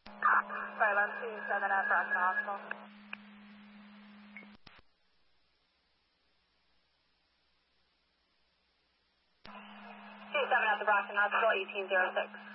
Silent 27 at Boston Hospital. Two 7 at the Brockton Hospital, 1806.